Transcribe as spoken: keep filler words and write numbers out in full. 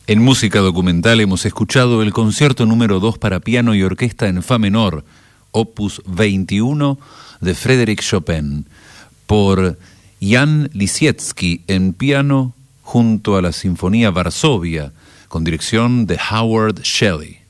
En música documental hemos escuchado el concierto número dos para piano y orquesta en fa menor, opus veintiuno de Frédéric Chopin, por Jan Lisiecki en piano junto a la Sinfonía Varsovia, con dirección de Howard Shelley.